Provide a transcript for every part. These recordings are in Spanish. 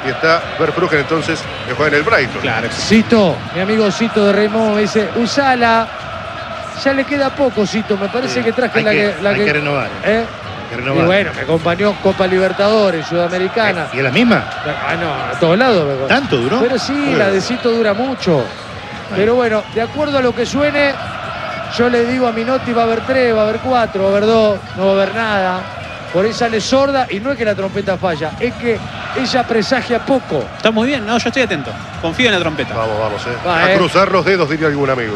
y está Verbruggen entonces que juega en el Brighton. Claro. Cito, mi amigo Cito de Raymond me dice, usala. Ya le queda poco, Cito. Me parece que traje hay que renovar. Y bueno, me acompañó Copa Libertadores, Sudamericana. ¿Y es la misma? Ah, no, a todos lados. ¿Tanto duró? Pero sí, la de Cito dura mucho. Pero bueno, de acuerdo a lo que suene, yo le digo a Minotti va a haber 3, va a haber 4, va a haber 2, no va a haber nada. Por ahí sale sorda y no es que la trompeta falla, es que ella presagia poco. Está muy bien, no, yo estoy atento. Confío en la trompeta. Vamos, a cruzar los dedos, diría algún amigo.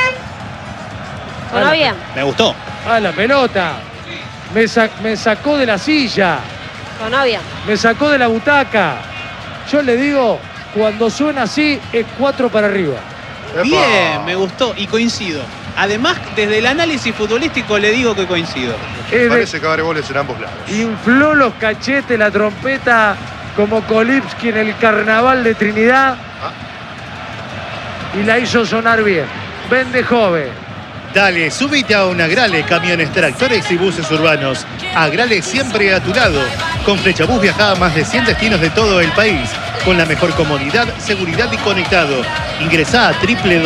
Sonó bien. Me gustó. Ah, la pelota. Me sacó de la silla. Sonó bien. Me sacó de la butaca. Yo le digo, cuando suena así, es 4 para arriba. Bien, me gustó y coincido. Además, desde el análisis futbolístico le digo que coincido. Parece que va a haber goles en ambos lados. Infló los cachetes la trompeta como Kolipski en el Carnaval de Trinidad. Y la hizo sonar bien. Vende joven. Dale, súbete a un Agrale, camiones, tractores y buses urbanos. Agrale siempre a tu lado. Con Flechabús viaja a más de 100 destinos de todo el país. Con la mejor comodidad, seguridad y conectado. Ingresá a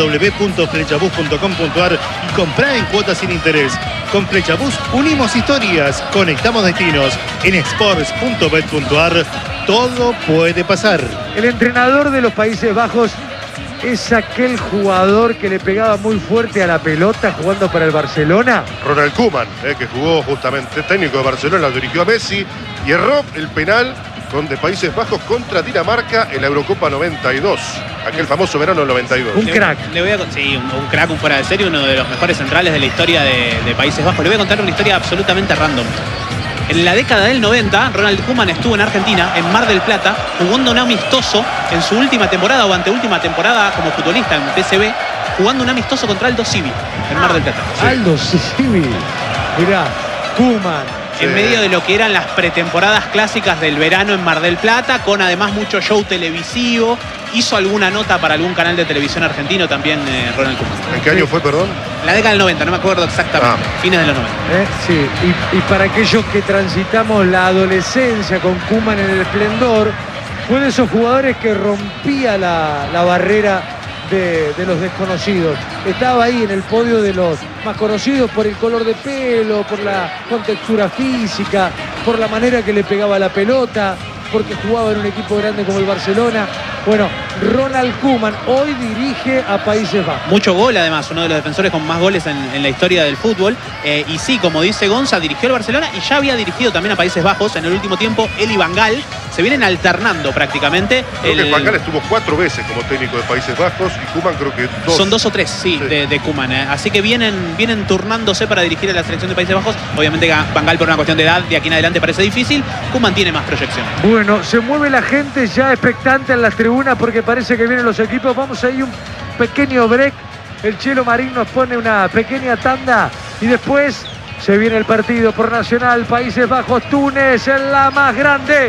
www.flechabús.com.ar y comprá en cuotas sin interés. Con Flechabús unimos historias, conectamos destinos. En sports.bet.ar todo puede pasar. El entrenador de los Países Bajos es aquel jugador que le pegaba muy fuerte a la pelota jugando para el Barcelona. Ronald Koeman, que jugó justamente técnico de Barcelona, lo dirigió a Messi y erró el penal de Países Bajos contra Dinamarca en la Eurocopa 92, aquel famoso verano del 92. Un crack. Sí, un crack, un fuera de serie, uno de los mejores centrales de la historia de Países Bajos. Le voy a contar una historia absolutamente random. En la década del 90, Ronald Koeman estuvo en Argentina, en Mar del Plata, jugando un amistoso en su última temporada o anteúltima temporada como futbolista en PSV, jugando un amistoso contra Aldo Civi en Mar del Plata. Sí. Aldo Civi. Mirá, Koeman. En medio de lo que eran las pretemporadas clásicas del verano en Mar del Plata, con además mucho show televisivo. Hizo alguna nota para algún canal de televisión argentino también, Ronald Koeman. ¿En qué año fue, perdón? La década del 90, no me acuerdo exactamente. Fines de los 90. Sí, y para aquellos que transitamos la adolescencia con Koeman en el esplendor, fue de esos jugadores que rompía la barrera de los desconocidos. Estaba ahí en el podio de los más conocidos por el color de pelo, por la contextura física, por la manera que le pegaba la pelota, porque jugaba en un equipo grande como el Barcelona. Bueno, Ronald Koeman hoy dirige a Países Bajos. Mucho gol, además, uno de los defensores con más goles en la historia del fútbol. Y sí, como dice Gonza, dirigió al Barcelona y ya había dirigido también a Países Bajos en el último tiempo. Él y Van Gaal se vienen alternando prácticamente. Creo que Van Gaal estuvo 4 veces como técnico de Países Bajos y Koeman creo que 2. Son 2 o 3, sí. de Koeman. Así que vienen turnándose para dirigir a la selección de Países Bajos. Obviamente Van Gaal por una cuestión de edad, de aquí en adelante parece difícil. Koeman tiene más proyección. Bueno, se mueve la gente ya expectante en las tribunas porque parece que vienen los equipos. Vamos a ir un pequeño break. El Chelo Marín nos pone una pequeña tanda y después se viene el partido por Nacional, Países Bajos, Túnez, en la más grande.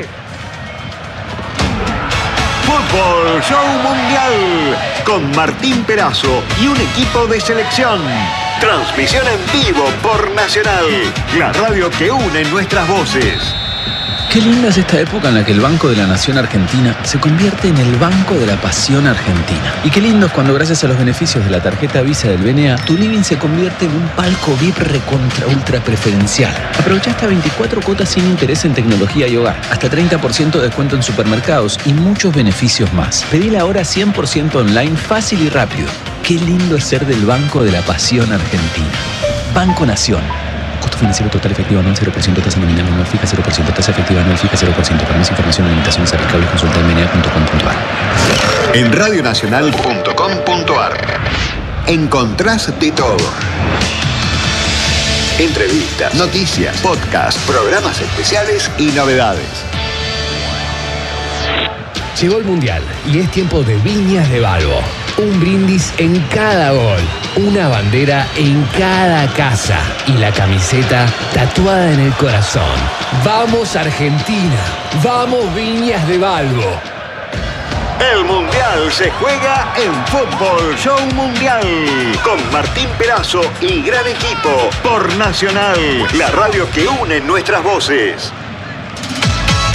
Fútbol Show Mundial con Martín Perazo y un equipo de selección. Transmisión en vivo por Nacional, la radio que une nuestras voces. Qué linda es esta época en la que el Banco de la Nación Argentina se convierte en el Banco de la Pasión Argentina. Y qué lindo es cuando gracias a los beneficios de la tarjeta Visa del BNA, tu living se convierte en un palco VIP recontra ultra preferencial. Aprovecha hasta 24 cuotas sin interés en tecnología y hogar, hasta 30% de descuento en supermercados y muchos beneficios más. Pedila ahora 100% online, fácil y rápido. Qué lindo es ser del Banco de la Pasión Argentina. Banco Nación. Costo financiero total efectivo anual 0%, tasa nominal anual fija 0%, tasa efectiva anual fija 0%. Para más información o limitaciones aplicables consulta en mna.com.ar. En radionacional.com.ar encontrás de todo. Entrevistas, noticias, podcasts, programas especiales y novedades. Llegó el Mundial y es tiempo de Viñas de Balbo. Un brindis en cada gol, una bandera en cada casa y la camiseta tatuada en el corazón. ¡Vamos Argentina! ¡Vamos Viñas de Balbo! El Mundial se juega en Fútbol Show Mundial con Martín Perazo y gran equipo por Nacional, la radio que une nuestras voces.